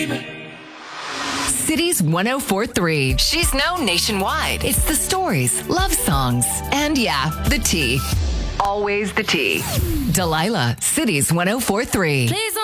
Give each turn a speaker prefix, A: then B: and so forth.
A: Cities 104.3. She's known nationwide. It's the stories, love songs, and yeah, the tea. Always the tea. Delilah, Cities 104.3.
B: Please